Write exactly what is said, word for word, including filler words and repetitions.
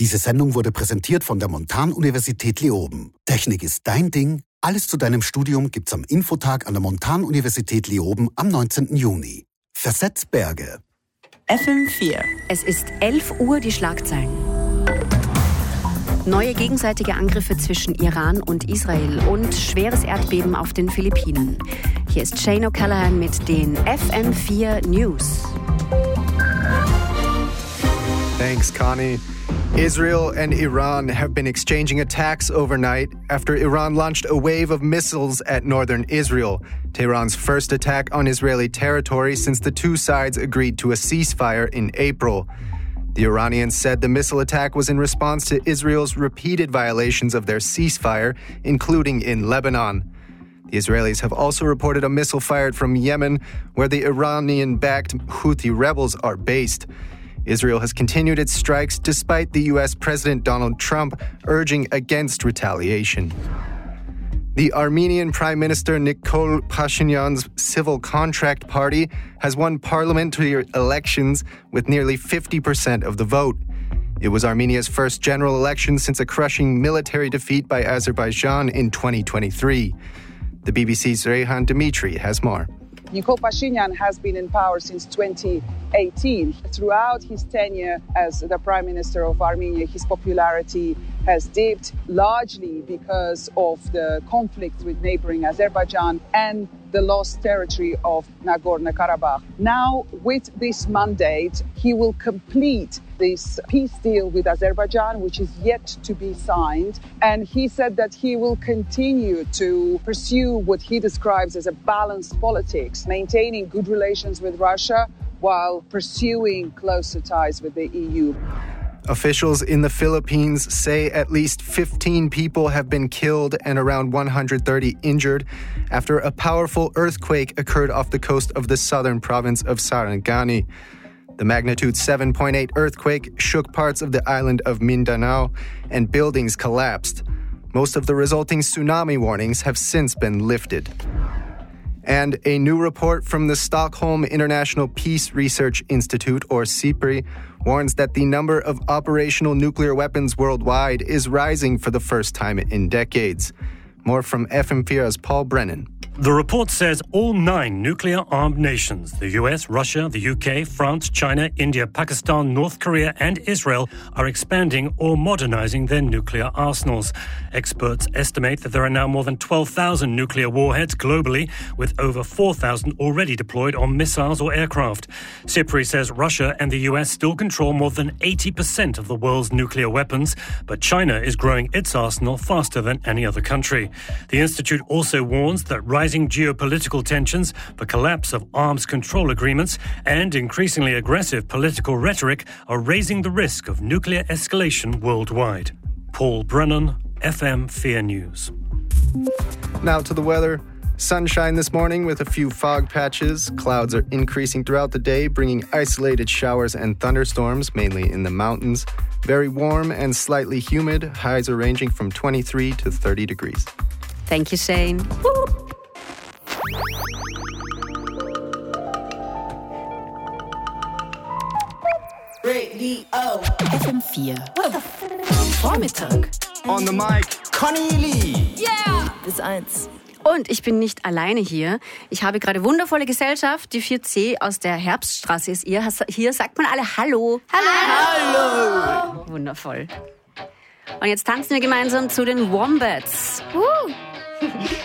Diese Sendung wurde präsentiert von der Montanuniversität Leoben. Technik ist dein Ding. Alles zu deinem Studium gibt's am Infotag an der Montanuniversität Leoben am neunzehnten Juni. Versetz Berge. F M vier. Es ist elf Uhr, die Schlagzeilen. Neue gegenseitige Angriffe zwischen Iran und Israel und schweres Erdbeben auf den Philippinen. Hier ist Shane O'Callaghan mit den F M vier News. Thanks, Connie. Israel and Iran have been exchanging attacks overnight after Iran launched a wave of missiles at northern Israel, Tehran's first attack on Israeli territory since the two sides agreed to a ceasefire in April. The Iranians said the missile attack was in response to Israel's repeated violations of their ceasefire, including in Lebanon. The Israelis have also reported a missile fired from Yemen, where the Iranian-backed Houthi rebels are based. Israel has continued its strikes despite the U S President Donald Trump urging against retaliation. The Armenian Prime Minister Nikol Pashinyan's Civil Contract Party has won parliamentary elections with nearly fifty percent of the vote. It was Armenia's first general election since a crushing military defeat by Azerbaijan in twenty twenty-three. The B B C's Reyhan Dimitri has more. Nikol Pashinyan has been in power since twenty eighteen. Throughout his tenure as the Prime Minister of Armenia, his popularity has dipped largely because of the conflict with neighboring Azerbaijan and the lost territory of Nagorno-Karabakh. Now, with this mandate, he will complete this peace deal with Azerbaijan, which is yet to be signed. And he said that he will continue to pursue what he describes as a balanced politics, maintaining good relations with Russia while pursuing closer ties with the E U. Officials in the Philippines say at least fifteen people have been killed and around one hundred thirty injured after a powerful earthquake occurred off the coast of the southern province of Sarangani. The magnitude seven point eight earthquake shook parts of the island of Mindanao and buildings collapsed. Most of the resulting tsunami warnings have since been lifted. And a new report from the Stockholm International Peace Research Institute, or SIPRI, warns that the number of operational nuclear weapons worldwide is rising for the first time in decades. More from F M four's Paul Brennan. The report says all nine nuclear-armed nations, the U S, Russia, the U K, France, China, India, Pakistan, North Korea and Israel, are expanding or modernizing their nuclear arsenals. Experts estimate that there are now more than twelve thousand nuclear warheads globally, with over four thousand already deployed on missiles or aircraft. SIPRI says Russia and the U S still control more than eighty percent of the world's nuclear weapons, but China is growing its arsenal faster than any other country. The institute also warns that rising geopolitical tensions, the collapse of arms control agreements, and increasingly aggressive political rhetoric are raising the risk of nuclear escalation worldwide. Paul Brennan, F M four News. Now to the weather. Sunshine this morning with a few fog patches. Clouds are increasing throughout the day, bringing isolated showers and thunderstorms, mainly in the mountains. Very warm and slightly humid. Highs are ranging from twenty-three to thirty degrees. Thank you, Shane. Woo! Radio F M vier. Vormittag. On the mic, Conny Lee. Yeah! Bis eins. Und ich bin nicht alleine hier. Ich habe gerade wundervolle Gesellschaft. Die vier C aus der Herbststraße ist ihr. Hier sagt man alle Hallo. Hallo. Hallo. Wundervoll. Und jetzt tanzen wir gemeinsam zu den Wombats. Uh.